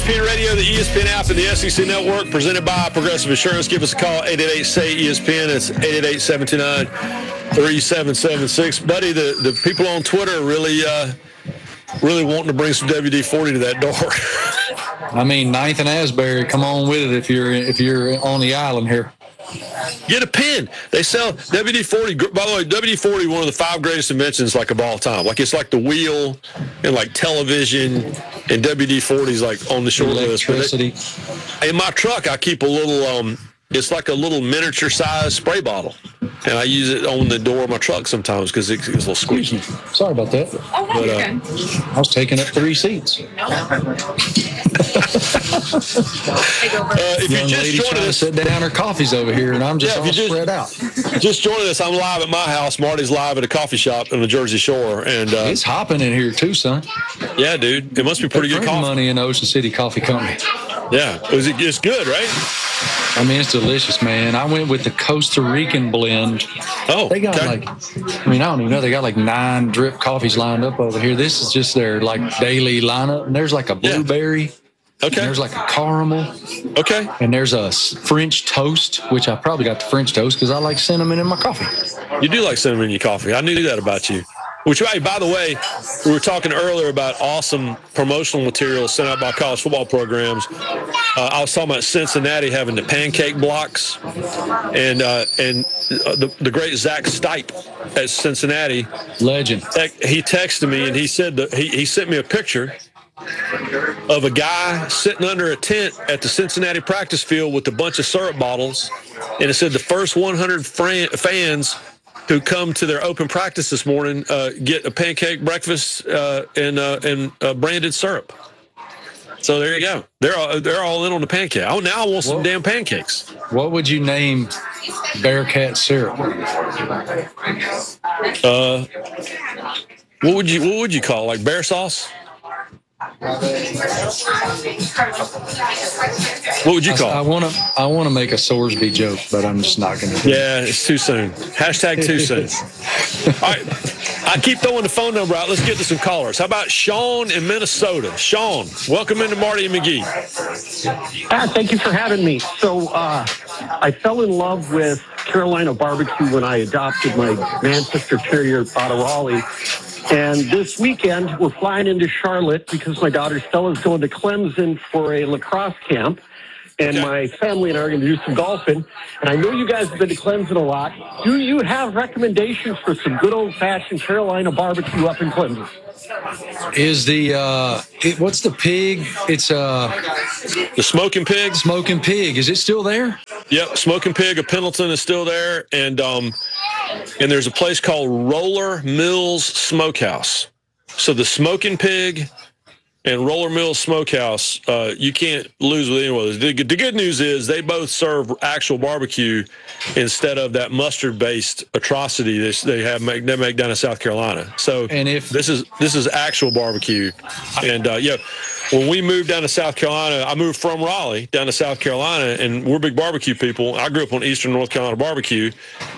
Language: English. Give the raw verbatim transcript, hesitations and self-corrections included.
P N Radio, the E S P N app, and the S E C Network, presented by Progressive Insurance. Give us a call, eight eight eight, S A Y, E S P N. It's eight eight eight, seven two nine, three seven seven six. Buddy, the, the people on Twitter are really, uh, really wanting to bring some W D forty to that door. I mean, Ninth and Asbury, come on with it if you're if you're on the island here. Get a pin. They sell W D forty. By the way, W D forty, one of the five greatest inventions like of all time. Like it's like the wheel and like television, and W D forty is like on the short list. Electricity. In my truck, I keep a little. Um, it's like a little miniature size spray bottle, and I use it on the door of my truck sometimes because it's, it's a little squeaky. Sorry about that. Oh, no, But, you're uh, good. I was taking up three seats. Uh, if Young you just lady joined trying to us, sit down, her coffee's over here, and I'm just Yeah, if all you just- spread out. just joining us. I'm live at my house. Marty's live at a coffee shop in the Jersey Shore, and uh, It's hopping in here too, son. yeah, dude, it must be pretty good Bring coffee. money in the Ocean City Coffee Company. Yeah, it was, it's good, right? I mean, it's delicious, man. I went with the Costa Rican blend. Oh, They got okay. like, I mean, I don't even know. They got like nine drip coffees lined up over here. This is just their like daily lineup. And there's like a Yeah. blueberry. And okay, there's like a caramel. okay. And there's a s- French toast, which I probably got the French toast because I like cinnamon in my coffee. You do like cinnamon in your coffee. I knew that about you. Which, hey, by the way, we were talking earlier about awesome promotional materials sent out by college football programs. Uh, I was talking about Cincinnati having the pancake blocks, and uh, and uh, the, the great Zach Stipe at Cincinnati. Legend. Tec- He texted me and he said that he, he sent me a picture of a guy sitting under a tent at the Cincinnati practice field with a bunch of syrup bottles, and it said the first one hundred fran- fans who come to their open practice this morning uh, get a pancake breakfast uh, and uh, and uh, branded syrup. So there you go. They're all, they're all in on the pancake. Oh, now I want some Whoa. damn pancakes. What would you name Bearcat syrup? Uh, what would you what would you call it? Like bear sauce? What would you call I it? want to I want to make a Sorsby joke, but I'm just not going to. Yeah, it's too soon. Hashtag too soon. All right. I keep throwing the phone number out. Let's get to some callers. How about Sean in Minnesota? Sean, welcome into Marty and McGee. Ah, thank you for having me. So uh, I fell in love with Carolina barbecue when I adopted my Manchester Terrier out of Raleigh. And this weekend, we're flying into Charlotte because my daughter Stella's going to Clemson for a lacrosse camp. And Okay. my family and I are going to do some golfing. And I know you guys have been to Clemson a lot. Do you have recommendations for some good old-fashioned Carolina barbecue up in Clemson? Is the uh, it, what's the pig? It's uh, The Smoking Pigs. smoking pig. Is it still there? Yep, Smoking Pig of Pendleton is still there, and um, and there's a place called Roller Mills Smokehouse. So the Smoking Pig and Roller Mills Smokehouse, uh, you can't lose with any of those. The, the good news is they both serve actual barbecue instead of that mustard-based atrocity that they have make, they make down in South Carolina. So And if- this is this is actual barbecue, and uh, yeah. When we moved down to South Carolina, I moved from Raleigh down to South Carolina, and we're big barbecue people. I grew up on Eastern North Carolina barbecue,